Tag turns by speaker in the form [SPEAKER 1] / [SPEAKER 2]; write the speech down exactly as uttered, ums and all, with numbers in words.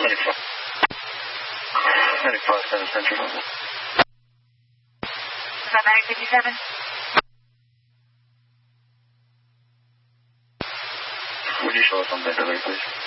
[SPEAKER 1] ninety-five. ninety-five, seven Central.
[SPEAKER 2] Nine fifty-seven.
[SPEAKER 1] Would you show us on that delay, please?